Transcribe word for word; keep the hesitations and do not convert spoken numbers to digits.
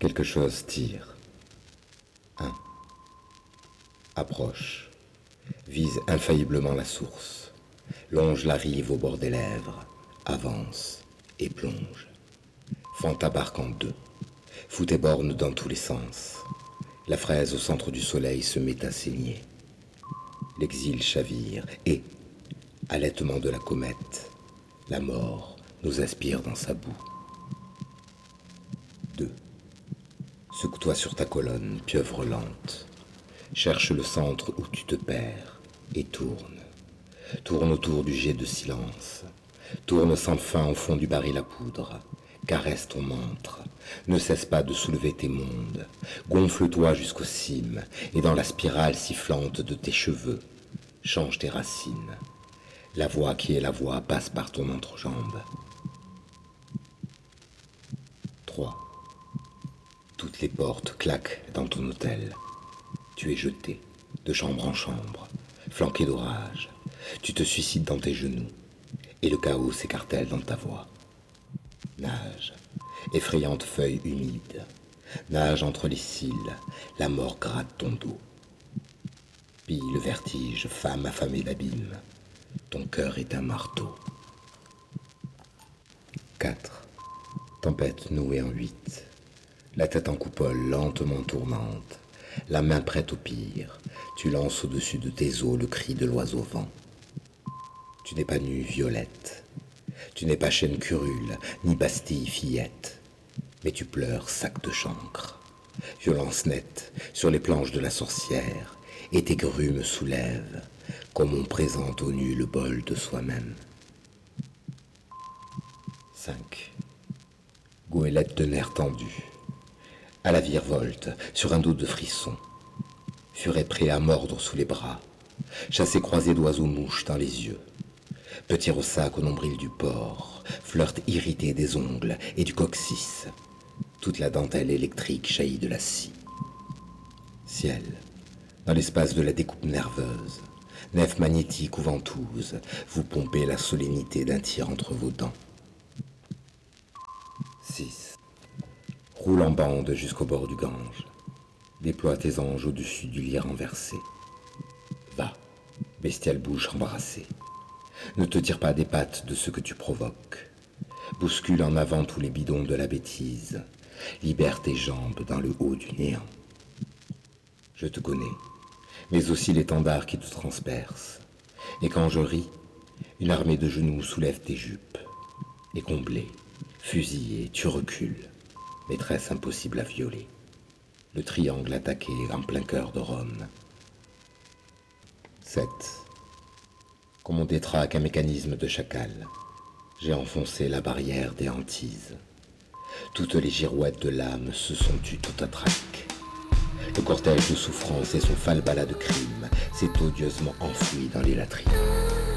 Quelque chose tire. un. Approche. Vise infailliblement la source. Longe la rive au bord des lèvres. Avance et plonge. Fends ta barque en deux. Fous tes bornes dans tous les sens. La fraise au centre du soleil se met à saigner. L'exil chavire et, allaitement de la comète, la mort nous aspire dans sa boue. deux. Secoue-toi sur ta colonne, pieuvre lente. Cherche le centre où tu te perds et tourne. Tourne autour du jet de silence. Tourne sans fin au fond du baril à poudre. Caresse ton antre. Ne cesse pas de soulever tes mondes. Gonfle-toi jusqu'aux cimes et dans la spirale sifflante de tes cheveux, change tes racines. La voix qui est la voix passe par ton entrejambe. trois. Toutes les portes claquent dans ton hôtel. Tu es jeté de chambre en chambre, flanqué d'orage. Tu te suicides dans tes genoux et le chaos s'écartèle dans ta voix. Nage, effrayante feuille humide. Nage entre les cils, la mort gratte ton dos. Pille le vertige, femme affamée d'abîme. Ton cœur est un marteau. quatre. Tempête nouée en huit. La tête en coupole lentement tournante. La main prête au pire. Tu lances au-dessus de tes os le cri de l'oiseau vent. Tu n'es pas nue violette. Tu n'es pas chêne curule, ni Bastille fillette. Mais tu pleures sac de chancre. Violence nette sur les planches de la sorcière. Et tes grues me soulèvent, comme on présente au nu le bol de soi-même. cinq. Goélette de nerfs tendus. À la virevolte, sur un dos de frisson. Furet prêt à mordre sous les bras. Chassé croisé d'oiseaux-mouches dans les yeux. Petit ressac au nombril du porc. Flirt irrité des ongles et du coccyx. Toute la dentelle électrique jaillit de la scie. Ciel, dans l'espace de la découpe nerveuse. Nef magnétique ou ventouse, vous pompez la solennité d'un tir entre vos dents. six. Roule en bande jusqu'au bord du Gange. Déploie tes anges au-dessus du lit renversé. Va, bestiale bouche embrassée. Ne te tire pas des pattes de ce que tu provoques. Bouscule en avant tous les bidons de la bêtise. Libère tes jambes dans le haut du néant. Je te connais, mais aussi l'étendard qui te transperce. Et quand je ris, une armée de genoux soulève tes jupes. Et comblé, fusillé, tu recules. Maîtresse impossible à violer. Le triangle attaqué en plein cœur de Rome. sept. Comme on détraque un mécanisme de chacal, j'ai enfoncé la barrière des hantises. Toutes les girouettes de l'âme se sont tues tout à trac. Le cortège de souffrance et son falbala de crime s'est odieusement enfoui dans les latrines.